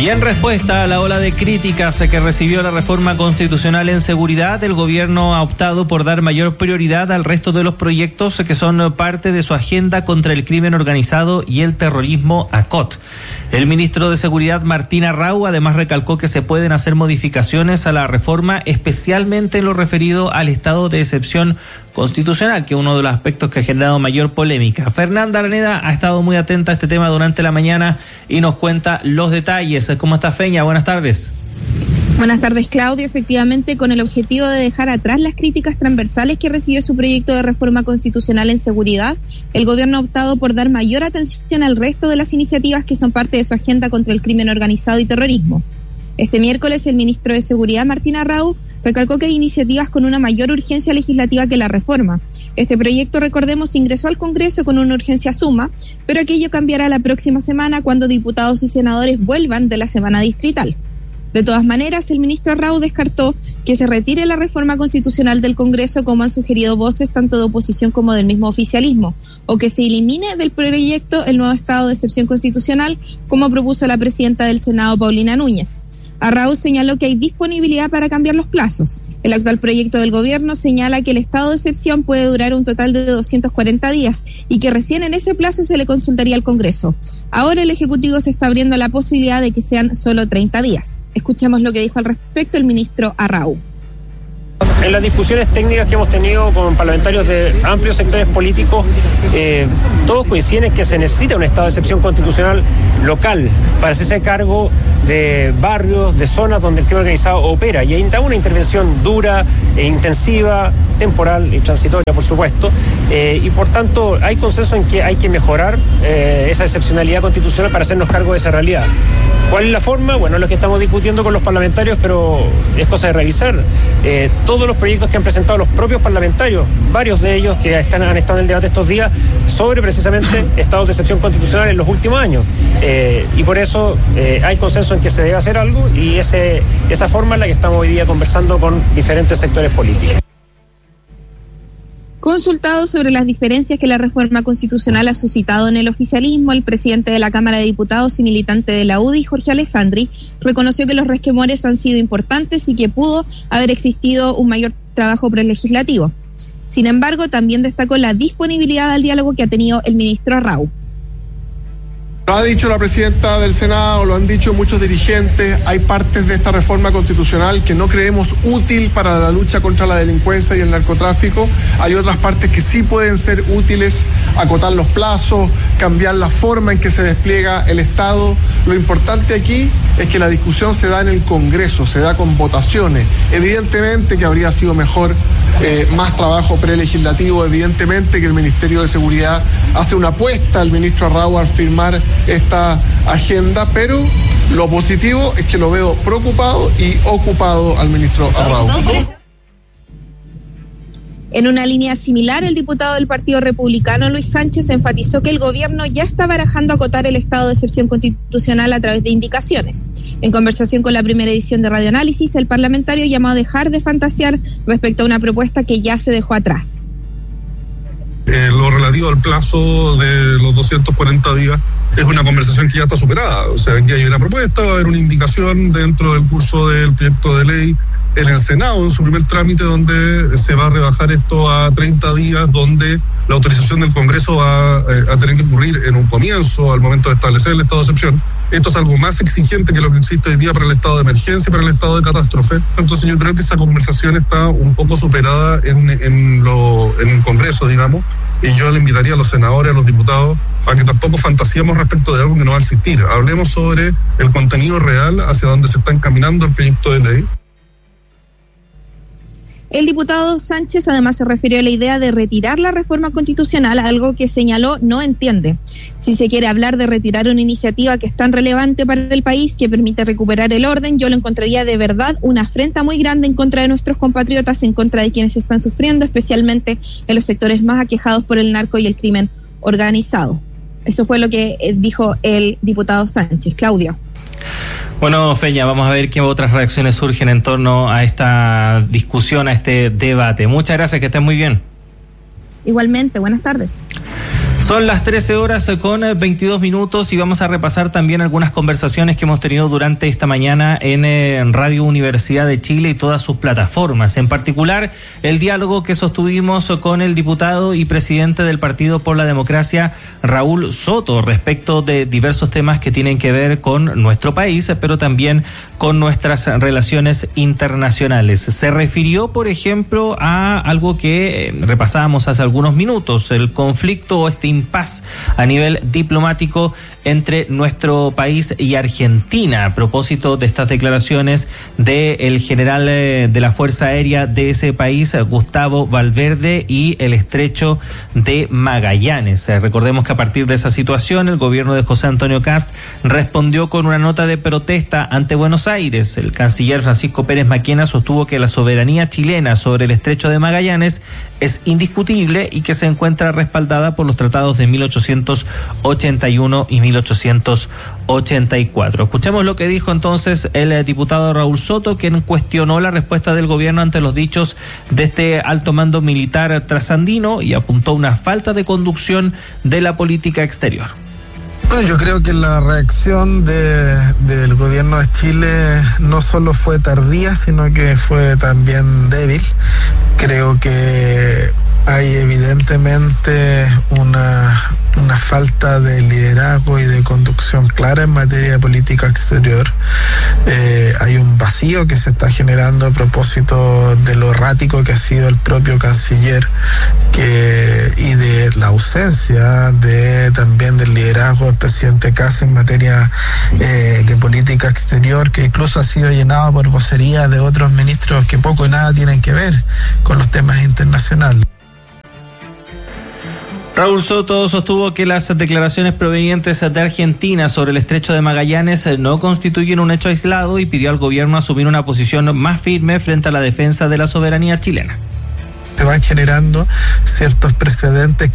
Y en respuesta a la ola de críticas que recibió la reforma constitucional en seguridad, el gobierno ha optado por dar mayor prioridad al resto de los proyectos que son parte de su agenda contra el crimen organizado y el terrorismo ACOT. El ministro de Seguridad, Martín Arrau, además recalcó que se pueden hacer modificaciones a la reforma, especialmente en lo referido al estado de excepción constitucional, que es uno de los aspectos que ha generado mayor polémica. Fernanda Araneda ha estado muy atenta a este tema durante la mañana y nos cuenta los detalles. ¿Cómo está, Feña? Buenas tardes. Buenas tardes, Claudio. Efectivamente, con el objetivo de dejar atrás las críticas transversales que recibió su proyecto de reforma constitucional en seguridad, el gobierno ha optado por dar mayor atención al resto de las iniciativas que son parte de su agenda contra el crimen organizado y terrorismo. Este miércoles, el ministro de Seguridad, Martín Arrau, recalcó que hay iniciativas con una mayor urgencia legislativa que la reforma. Este proyecto, recordemos, ingresó al Congreso con una urgencia suma, pero aquello cambiará la próxima semana cuando diputados y senadores vuelvan de la semana distrital. De todas maneras, el ministro Arrau descartó que se retire la reforma constitucional del Congreso, como han sugerido voces tanto de oposición como del mismo oficialismo, o que se elimine del proyecto el nuevo estado de excepción constitucional, como propuso la presidenta del Senado, Paulina Núñez. Arrau señaló que hay disponibilidad para cambiar los plazos. El actual proyecto del gobierno señala que el estado de excepción puede durar un total de 240 días y que recién en ese plazo se le consultaría al Congreso. Ahora el Ejecutivo se está abriendo la posibilidad de que sean solo 30 días. Escuchemos lo que dijo al respecto el ministro Arrau. En las discusiones técnicas que hemos tenido con parlamentarios de amplios sectores políticos, todos coinciden en que se necesita un estado de excepción constitucional local para hacerse cargo de barrios, de zonas donde el crimen organizado opera, y ahí está una intervención dura e intensiva, temporal y transitoria, por supuesto, y por tanto hay consenso en que hay que mejorar esa excepcionalidad constitucional para hacernos cargo de esa realidad. ¿Cuál es la forma? Bueno, es lo que estamos discutiendo con los parlamentarios, pero es cosa de revisar. Todos los proyectos que han presentado los propios parlamentarios, varios de ellos que han estado en el debate estos días, sobre precisamente estados de excepción constitucional en los últimos años. Y por eso hay consenso en que se debe hacer algo, y esa forma es la que estamos hoy día conversando con diferentes sectores políticos. Consultado sobre las diferencias que la reforma constitucional ha suscitado en el oficialismo, el presidente de la Cámara de Diputados y militante de la UDI, Jorge Alessandri, reconoció que los resquemores han sido importantes y que pudo haber existido un mayor trabajo prelegislativo. Sin embargo, también destacó la disponibilidad al diálogo que ha tenido el ministro Arrau. Lo ha dicho la presidenta del Senado, lo han dicho muchos dirigentes, hay partes de esta reforma constitucional que no creemos útil para la lucha contra la delincuencia y el narcotráfico, hay otras partes que sí pueden ser útiles, acotar los plazos, cambiar la forma en que se despliega el Estado. Lo importante aquí es que la discusión se da en el Congreso, se da con votaciones. Evidentemente que habría sido mejor más trabajo prelegislativo, evidentemente que el Ministerio de Seguridad hace una apuesta al ministro Arrau al firmar esta agenda, pero lo positivo es que lo veo preocupado y ocupado al ministro Arrau. En una línea similar, el diputado del Partido Republicano, Luis Sánchez, enfatizó que el gobierno ya está barajando acotar el estado de excepción constitucional a través de indicaciones. En conversación con la primera edición de Radioanálisis, el parlamentario llamó a dejar de fantasear respecto a una propuesta que ya se dejó atrás. Lo relativo al plazo de los 240 días es una conversación que ya está superada. O sea, aquí hay una propuesta, va a haber una indicación dentro del curso del proyecto de ley en el Senado, en su primer trámite, donde se va a rebajar esto a 30 días, donde la autorización del Congreso va a tener que ocurrir en un comienzo, al momento de establecer el estado de excepción. Esto es algo más exigente que lo que existe hoy día para el estado de emergencia y para el estado de catástrofe. Entonces yo creo que esa conversación está un poco superada en el Congreso, digamos, y yo le invitaría a los senadores, a los diputados, a que tampoco fantaseemos respecto de algo que no va a existir. Hablemos sobre el contenido real hacia donde se está encaminando el proyecto de ley. El diputado Sánchez además se refirió a la idea de retirar la reforma constitucional, algo que señaló no entiende. Si se quiere hablar de retirar una iniciativa que es tan relevante para el país, que permite recuperar el orden, yo lo encontraría de verdad una afrenta muy grande en contra de nuestros compatriotas, en contra de quienes están sufriendo, especialmente en los sectores más aquejados por el narco y el crimen organizado. Eso fue lo que dijo el diputado Sánchez. Claudia. Bueno, Feña, vamos a ver qué otras reacciones surgen en torno a esta discusión, a este debate. Muchas gracias, que estén muy bien. Igualmente, buenas tardes. Son las 13 horas con 22 minutos y vamos a repasar también algunas conversaciones que hemos tenido durante esta mañana en Radio Universidad de Chile y todas sus plataformas. En particular, el diálogo que sostuvimos con el diputado y presidente del Partido por la Democracia, Raúl Soto, respecto de diversos temas que tienen que ver con nuestro país, pero también con nuestras relaciones internacionales. Se refirió, por ejemplo, a algo que repasábamos hace algunos minutos, el conflicto o este impas a nivel diplomático entre nuestro país y Argentina, a propósito de estas declaraciones del general de la Fuerza Aérea de ese país, Gustavo Valverde, y el estrecho de Magallanes. Recordemos que a partir de esa situación, el gobierno de José Antonio Kast respondió con una nota de protesta ante Buenos Aires. El canciller Francisco Pérez Maquena sostuvo que la soberanía chilena sobre el estrecho de Magallanes es indiscutible y que se encuentra respaldada por los tratados de 1881 y 1884. Escuchemos lo que dijo entonces el diputado Raúl Soto, quien cuestionó la respuesta del gobierno ante los dichos de este alto mando militar trasandino y apuntó una falta de conducción de la política exterior. Bueno, yo creo que la reacción del gobierno de Chile no solo fue tardía, sino que fue también débil. Creo que hay evidentemente una falta de liderazgo y de conducción clara en materia de política exterior. Hay un vacío que se está generando a propósito de lo errático que ha sido el propio canciller y de la ausencia también del liderazgo del presidente Kast en materia de política exterior, que incluso ha sido llenado por vocería de otros ministros que poco y nada tienen que ver con los temas internacionales. Raúl Soto sostuvo que las declaraciones provenientes de Argentina sobre el estrecho de Magallanes no constituyen un hecho aislado y pidió al gobierno asumir una posición más firme frente a la defensa de la soberanía chilena. Se van generando ciertos precedentes